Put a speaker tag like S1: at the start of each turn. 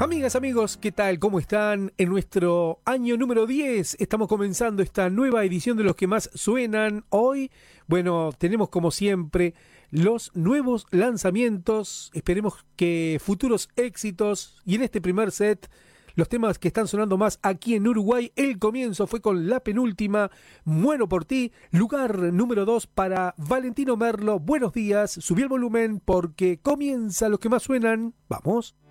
S1: Amigas, amigos, ¿qué tal? ¿Cómo están? En nuestro año número 10 estamos comenzando esta nueva edición de Los que más suenan. Hoy, bueno, tenemos como siempre los nuevos lanzamientos, esperemos que futuros éxitos, y en este primer set los temas que están sonando más aquí en Uruguay. El comienzo fue con la penúltima, Muero por ti, lugar número 2 para Valentino Merlo. Buenos días, subí el volumen porque comienza Los que más suenan. ¡Vamos!